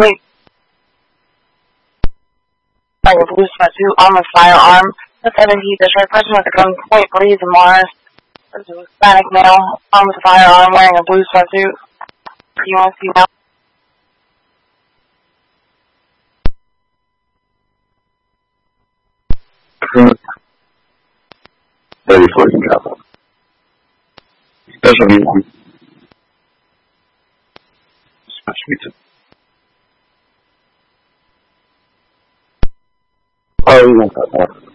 Wait. Wearing a blue sweatsuit, arm with firearm. The 7 heat, the short person with a gun point, breathe, and Mars. This is a Hispanic male, armed with a firearm, wearing a blue sweatsuit. Do you want to see now? Very fucking job. Special anyone. Smash me too. Oh, we won't got more.